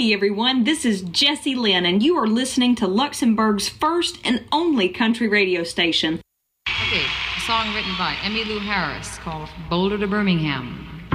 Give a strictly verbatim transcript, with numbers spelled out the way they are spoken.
Hey everyone, this is Jessie Lynn, and you are listening to Luxembourg's first and only country radio station. Okay, a song written by Emmylou Harris called Boulder to Birmingham.